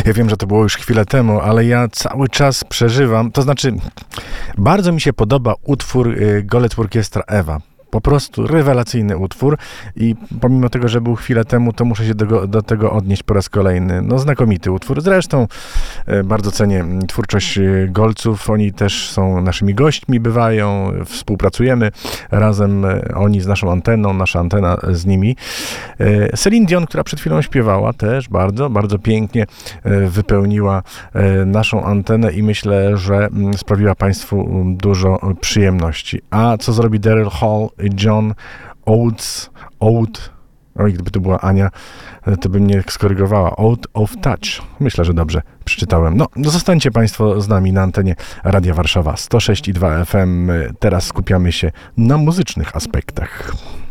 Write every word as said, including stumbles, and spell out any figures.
Ja wiem, że to było już chwilę temu, ale ja cały czas przeżywam, to znaczy bardzo mi się podoba utwór y, Golec Orkiestra Ewa. Po prostu rewelacyjny utwór i pomimo tego, że był chwilę temu, to muszę się do, do tego odnieść po raz kolejny. No znakomity utwór. Zresztą e, bardzo cenię twórczość Golców. Oni też są naszymi gośćmi, bywają, współpracujemy razem. E, oni z naszą anteną, nasza antena z nimi. E, Celine Dion, która przed chwilą śpiewała, też bardzo, bardzo pięknie e, wypełniła e, naszą antenę i myślę, że m, sprawiła Państwu dużo przyjemności. A co zrobi Daryl Hall, John Oates, Oat, oj, gdyby to była Ania, to by mnie skorygowała. Out of Touch. Myślę, że dobrze przeczytałem. No, zostańcie Państwo z nami na antenie Radia Warszawa sto sześć i dwa F M. Teraz skupiamy się na muzycznych aspektach.